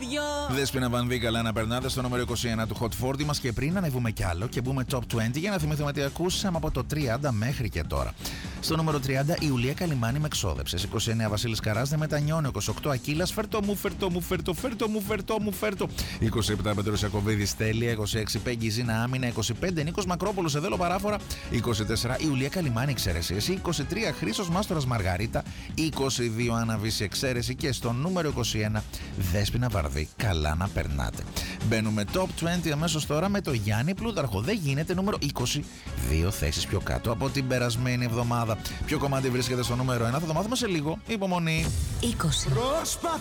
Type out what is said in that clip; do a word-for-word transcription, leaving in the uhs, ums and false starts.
δυο. Δέσποινα Βανδύ, καλά να περνάτε στο νούμερο είκοσι ένα του Hot σαράντα μας. Και πριν ανεβούμε κι άλλο και μπούμε top είκοσι για να θυμηθούμε τι ακούσαμε από το τριάντα μέχρι και τώρα. Στο νούμερο τριάντα η Ιουλία Καλυμάνη με εξόδεψες. είκοσι εννέα Βασίλης Καράς δεν μετανιώνει. είκοσι οκτώ Ακύλας φέρτο μου, φέρτο μου, φέρτο, φέρτο μου, φέρτο μου, φέρτο. είκοσι επτά Πέτρος Ιακωβίδης τέλεια. είκοσι έξι Πέγγι Ζήνα Άμυνα. είκοσι πέντε Νίκος Μακρόπουλος Εδέλο Παράφορα. είκοσι τέσσερα Ιουλία Καλυμάνη εξαίρεση. Εσύ. είκοσι τρία Χρήστος Μάστορας Μαργαρίτα. είκοσι δύο Άννα Βύση εξαίρεση. Και στο νούμερο είκοσι ένα Δέσποινα Βαρδί, καλά να περνάτε. Μπαίνουμε top είκοσι αμέσως τώρα με το Γιάννη Πλούταρχο. Δεν γίνεται νούμερο είκοσι, δύο θέσεις πιο κάτω από την περασμένη εβδομάδα. Ποιο κομμάτι βρίσκεται στο νούμερο ένα θα το μάθουμε σε λίγο. Υπομονή. είκοσι. Προσπαθώ